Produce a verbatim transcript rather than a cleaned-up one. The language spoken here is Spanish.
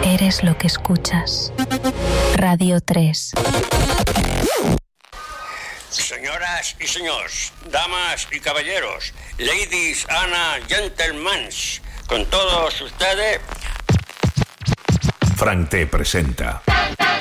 Eres lo que escuchas. Radio tres. Señoras y señores, damas y caballeros, ladies and gentlemen, con todos ustedes, Frank T presenta